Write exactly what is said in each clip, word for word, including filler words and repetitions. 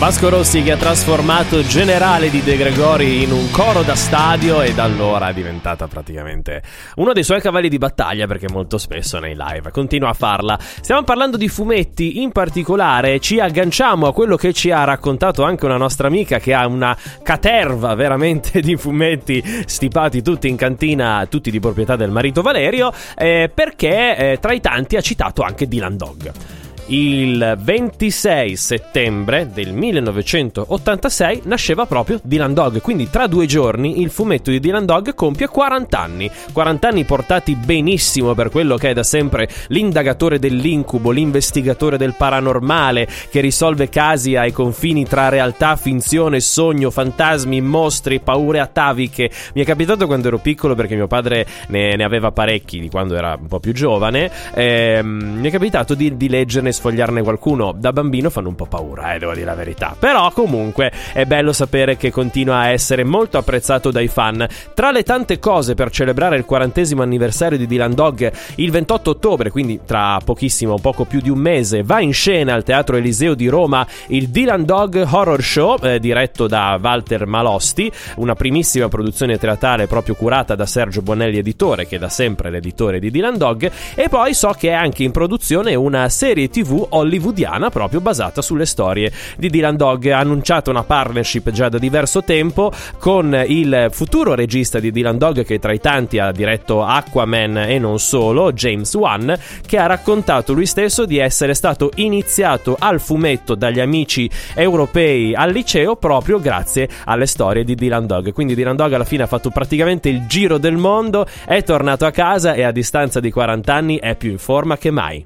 Vasco Rossi, che ha trasformato Generale di De Gregori in un coro da stadio, e da allora è diventata praticamente uno dei suoi cavalli di battaglia, perché molto spesso nei live continua a farla. Stiamo parlando di fumetti, in particolare ci agganciamo a quello che ci ha raccontato anche una nostra amica che ha una caterva veramente di fumetti stipati tutti in cantina, tutti di proprietà del marito Valerio, eh, perché eh, tra i tanti ha citato anche Dylan Dog. Il ventisei settembre del millenovecentottantasei nasceva proprio Dylan Dog, quindi tra due giorni il fumetto di Dylan Dog compie quaranta anni. quaranta anni portati benissimo per quello che è da sempre l'indagatore dell'incubo, l'investigatore del paranormale, che risolve casi ai confini tra realtà, finzione, sogno, fantasmi, mostri, paure ataviche. Mi è capitato quando ero piccolo, perché mio padre ne, ne aveva parecchi di quando era un po' più giovane, ehm, mi è capitato di, di leggerne, sfogliarne qualcuno. Da bambino fanno un po' paura, eh, devo dire la verità, però comunque è bello sapere che continua a essere molto apprezzato dai fan. Tra le tante cose per celebrare il quarantesimo anniversario di Dylan Dog, il ventotto ottobre, quindi tra pochissimo, poco più di un mese, va in scena al Teatro Eliseo di Roma il Dylan Dog Horror Show, eh, diretto da Walter Malosti, una primissima produzione teatrale proprio curata da Sergio Bonelli editore, che è da sempre l'editore di Dylan Dog. E poi so che è anche in produzione una serie tivù hollywoodiana proprio basata sulle storie di Dylan Dog. Ha annunciato una partnership già da diverso tempo con il futuro regista di Dylan Dog, che tra i tanti ha diretto Aquaman e non solo, James Wan, che ha raccontato lui stesso di essere stato iniziato al fumetto dagli amici europei al liceo proprio grazie alle storie di Dylan Dog. Quindi Dylan Dog alla fine ha fatto praticamente il giro del mondo, è tornato a casa e a distanza di quaranta anni è più in forma che mai.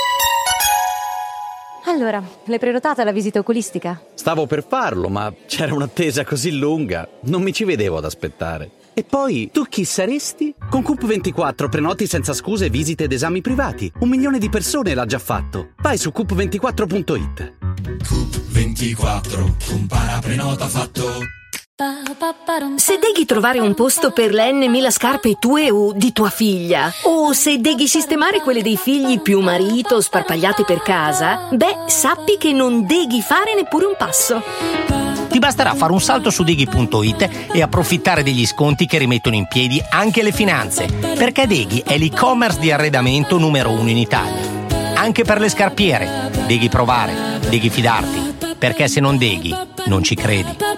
Allora, l'hai prenotata la visita oculistica? Stavo per farlo, ma c'era un'attesa così lunga, non mi ci vedevo ad aspettare. E poi, tu chi saresti? Con Coop ventiquattro prenoti senza scuse visite ed esami privati. Un milione di persone l'ha già fatto. Vai su coop ventiquattro punto it. Coop ventiquattro, compara prenota fatto. Se deghi trovare un posto per le n mila scarpe tue o di tua figlia, o se deghi sistemare quelle dei figli più marito sparpagliate per casa, beh, sappi che non deghi fare neppure un passo. Ti basterà fare un salto su Deghi punto it e approfittare degli sconti che rimettono in piedi anche le finanze, perché Deghi è l'e-commerce di arredamento numero uno in Italia. Anche per le scarpiere, Deghi provare, Deghi fidarti, perché se non Deghi non ci credi.